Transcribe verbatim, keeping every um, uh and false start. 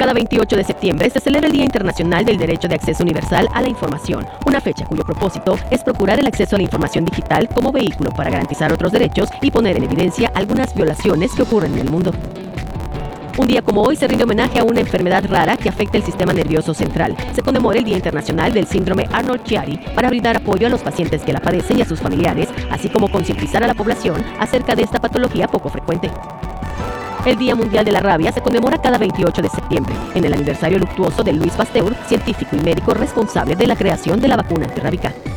Cada veintiocho de septiembre se celebra el Día Internacional del Derecho de Acceso Universal a la Información, una fecha cuyo propósito es procurar el acceso a la información digital como vehículo para garantizar otros derechos y poner en evidencia algunas violaciones que ocurren en el mundo. Un día como hoy se rinde homenaje a una enfermedad rara que afecta el sistema nervioso central. Se conmemora el Día Internacional del Síndrome Arnold-Chiari para brindar apoyo a los pacientes que la padecen y a sus familiares, así como concientizar a la población acerca de esta patología poco frecuente. El Día Mundial de la Rabia se conmemora cada veintiocho de septiembre, en el aniversario luctuoso de Louis Pasteur, científico y médico responsable de la creación de la vacuna antirrábica.